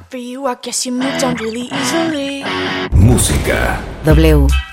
For you, I guess you moved on really easily. Música W.